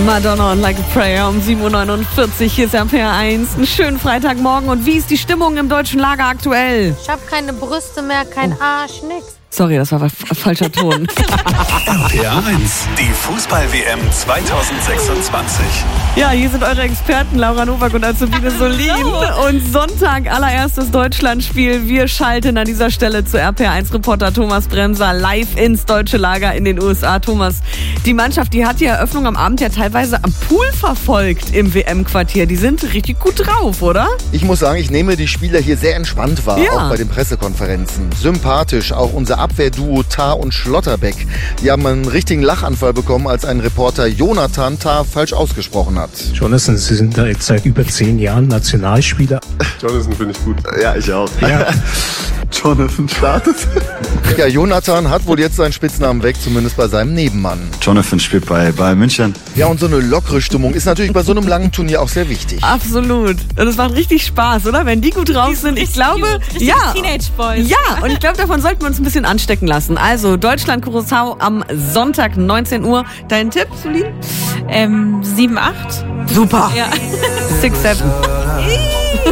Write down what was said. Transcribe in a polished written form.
Madonna und Like a Prayer um 7.49 Uhr. Hier ist RPR1. Einen schönen Freitagmorgen. Und wie ist die Stimmung im deutschen Lager aktuell? Ich habe keine Brüste mehr, kein Arsch, nix. Sorry, das war falscher Ton. RPR1, die Fußball-WM 2026. Ja, hier sind eure Experten Laura Nowak und Azubine Solin. Und Sonntag, allererstes Deutschlandspiel. Wir schalten an dieser Stelle zu RPR1-Reporter Thomas Bremser live ins deutsche Lager in den USA. Thomas, die Mannschaft, die hat die Eröffnung am Abend ja teilweise am Pool verfolgt im WM-Quartier. Die sind richtig gut drauf, oder? Ich muss sagen, ich nehme die Spieler hier sehr entspannt wahr, Ja. auch bei den Pressekonferenzen. Sympathisch, auch unser Abwehrduo Tah und Schlotterbeck. Die haben einen richtigen Lachanfall bekommen, als ein Reporter Jonathan Tah falsch ausgesprochen hat. Jonathan, Sie sind da jetzt seit über 10 Jahren Nationalspieler. Jonathan finde ich gut. Ja, ich auch. Ja. Jonathan startet. Ja, Jonathan hat wohl jetzt seinen Spitznamen weg, zumindest bei seinem Nebenmann. Jonathan spielt bei Bayern München. Ja, und so eine lockere Stimmung ist natürlich bei so einem langen Turnier auch sehr wichtig. Absolut. Und es macht richtig Spaß, oder? Wenn die gut drauf sind. Ich glaube, ja. Teenage Boys. Ja, und ich glaube, davon sollten wir uns ein bisschen anstecken lassen. Also, Deutschland-Curaçao am Sonntag, 19 Uhr. Dein Tipp, Solin? 7-8. Super. Ja. 6-7.